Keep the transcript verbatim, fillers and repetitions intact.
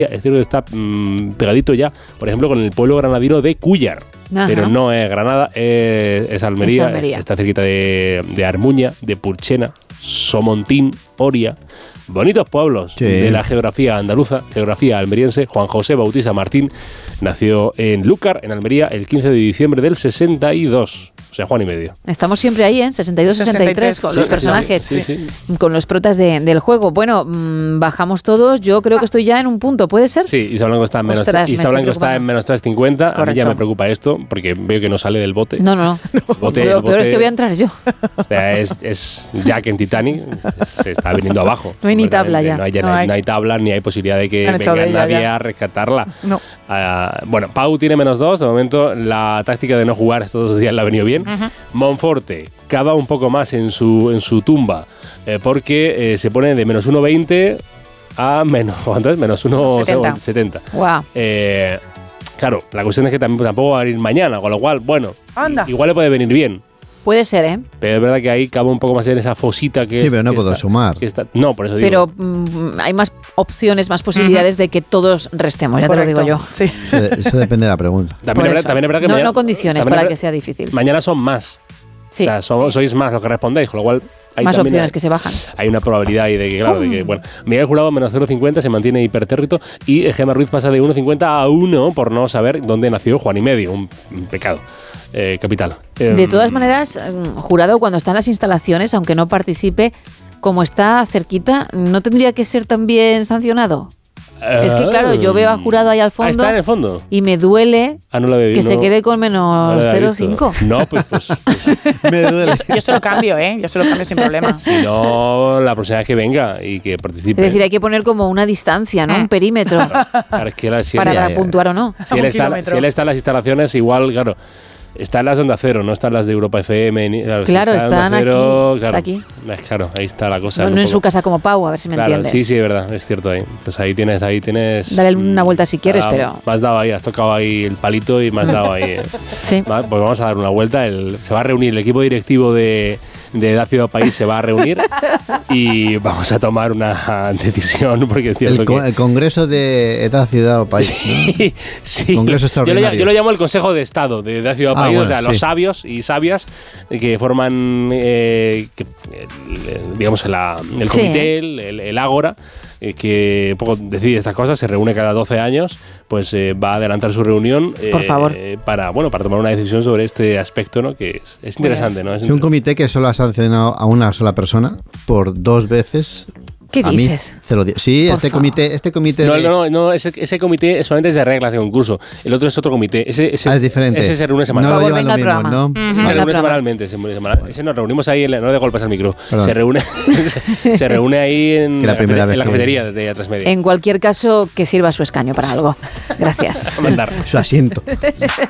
Es cierto que está mmm, pegadito ya, por ejemplo, con el pueblo granadino de Cúllar. Ajá. Pero no es Granada, es, es, Almería, es Almería, está cerquita de, de Armuña, de Purchena, Somontín, Oria. Bonitos pueblos sí. de la geografía andaluza, geografía almeriense. Juan José Bautista Martín nació en Lúcar, en Almería, el quince de diciembre del sesenta y dos. O sea, Juan y medio. Estamos siempre ahí, ¿eh? sesenta y dos, sesenta y tres, con sí, los personajes, sí, sí, sí. con los protas de, del juego. Bueno, mmm, bajamos todos. Yo creo que estoy ya en un punto, ¿puede ser? Sí, Isa Blanco está en menos, Ostras, Isa Blanco está en menos tres cincuenta. A mí ya me preocupa esto, porque veo que no sale del bote. No, no, no. Bote, Lo bote, peor es que voy a entrar yo. O sea, es, es Jack en Titanic, se está viniendo abajo. No hay ni tabla ya. No hay, no, hay, no hay tabla, ni hay posibilidad de que venga de nadie ya. a rescatarla. No. Uh, bueno, Pau tiene menos dos. De momento, la táctica de no jugar estos dos días le ha venido bien. Uh-huh. Monforte cava un poco más en su, en su tumba, eh, porque eh, se pone de menos uno veinte a menos, ¿cuánto es? Menos uno setenta. Wow. Eh, claro, la cuestión es que tampoco, tampoco va a venir mañana, con lo cual, bueno, Anda. igual le puede venir bien. Puede ser, ¿eh? Pero es verdad que ahí cabe un poco más en esa fosita que Sí, es, pero no puedo está, sumar. Está, no, por eso digo. Pero mmm, hay más opciones, más posibilidades uh-huh. de que todos restemos, ya Correcto. te lo digo yo. Sí. Eso, eso depende de la pregunta. También es verdad, también es verdad que no, mañana, no condiciones para que sea difícil. Mañana son más. Sí. O sea, son, sí. sois más los que respondéis, con lo cual... Hay más opciones hay, que se bajan. Hay una probabilidad ahí de que, claro, uh. de que, bueno, Miguel Jurado menos cero coma cincuenta se mantiene hipertérrito y Gemma Ruiz pasa de uno coma cincuenta a uno por no saber dónde nació Juan y medio, un, un pecado eh, capital. De todas maneras, Jurado, cuando está en las instalaciones, aunque no participe, como está cerquita, ¿no tendría que ser también sancionado? Uh, es que claro, yo veo a Jurado ahí al fondo, ah, ¿está en el fondo? Y me duele ah, no vi, que no, se quede con menos no cero coma cinco. No, pues, pues, pues me duele. Yo, yo se lo cambio, ¿eh? Yo se lo cambio sin problema. Si no, la próxima vez que venga y que participe. Es decir, hay que poner como una distancia, ¿no? Un perímetro. Claro, es que la, si para él, ya, ya. puntuar o no. Si él, está, si él está en las instalaciones, igual, claro. Está en las de Onda Cero, no están las de Europa F M. Ni, claro, claro, si está están Cero, aquí. Claro, está aquí. Claro, ahí está la cosa. No, no en su casa como Pau, a ver si me claro, entiendes. Sí, sí, es verdad, es cierto ahí. Pues ahí tienes, ahí tienes. Dale una vuelta si quieres, ah, pero. Me has dado ahí, has tocado ahí el palito y me has dado ahí. Sí. Pues vamos a dar una vuelta. El, se va a reunir el equipo directivo de, de Edad Ciudad País, se va a reunir y vamos a tomar una decisión. Porque es cierto el, co- que, el Congreso de Edad Ciudad País. Sí, ¿no? sí. Congreso extraordinario. Yo lo, yo lo llamo el Consejo de Estado de Edad Ciudad ah, País, bueno, o sea, sí. los sabios y sabias que forman, eh, que, el, digamos, la, el comité, sí. el, el, el Ágora, eh, que poco decide estas cosas, se reúne cada doce años, pues eh, va a adelantar su reunión eh, Por favor. para, bueno, para tomar una decisión sobre este aspecto, ¿no? Que es, es interesante, ¿no? Es, es un comité que solo ha sancionado a una sola persona por dos veces. ¿Qué a dices? Mí, cero días. Sí, Por este favor. comité, este comité. No, de... no, no, no ese, ese comité solamente es de reglas de concurso. El otro es otro comité. Ese, ese, ah, es diferente. Ese se reúne No semanalmente. lo llevan lo mismo, ¿no? Uh-huh. Se Vale. reúne semanalmente. Se reúne semanal. Ese nos reunimos ahí, en la, no de golpes al micro. Perdón. Se reúne, se, se reúne ahí en la, la, en vez la que... cafetería de A tres Media. En cualquier caso, que sirva su escaño para algo. Gracias. Mandar. Su asiento.